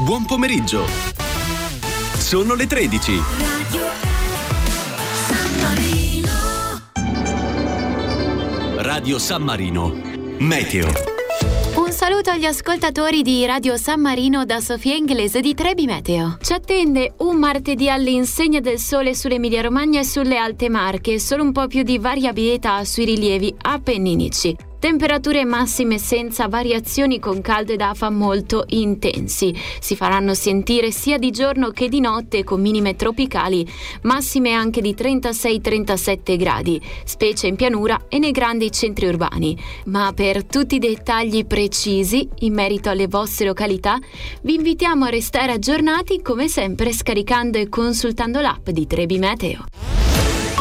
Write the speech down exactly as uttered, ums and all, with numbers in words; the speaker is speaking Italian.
Buon pomeriggio. Sono le tredici. Radio San Marino. Radio San Marino. Meteo. Un saluto agli ascoltatori di Radio San Marino da Sofia Inglese di Trebi Meteo. Ci attende un martedì all'insegna del sole sull'Emilia Romagna e sulle Alte Marche, solo un po' più di variabilità sui rilievi appenninici. Temperature massime senza variazioni con caldo ed afa molto intensi. Si faranno sentire sia di giorno che di notte con minime tropicali, massime anche di trentasei trentasette gradi, specie in pianura e nei grandi centri urbani. Ma per tutti i dettagli precisi in merito alle vostre località, vi invitiamo a restare aggiornati come sempre scaricando e consultando l'app di Trebi Meteo.